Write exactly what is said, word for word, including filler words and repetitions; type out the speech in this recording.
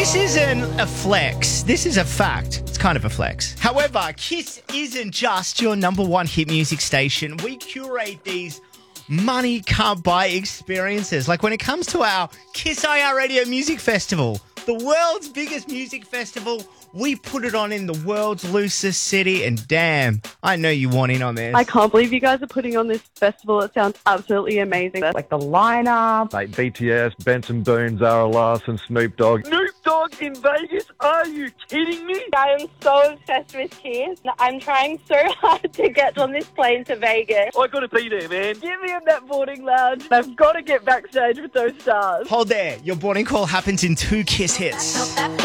This isn't a flex. This is a fact. It's kind of a flex. However, Kiss isn't just your number one hit music station. We curate these money can't buy experiences. Like when it comes to our Kiss I R Radio Music Festival, the world's biggest music festival, we put it on in the world's loosest city, and damn, I know you want in on this. I can't believe you guys are putting on this festival. It sounds absolutely amazing. Like the lineup. Like B T S, Benson Boone, Zara Larson, Snoop Dogg. Snoop Dogg in Vegas? Are you kidding me? I am so obsessed with Kiss. I'm trying so hard to get on this plane to Vegas. I gotta be there, man. Give me a that boarding lounge. I've got to get backstage with those stars. Hold there. Your boarding call happens in two Kiss hits.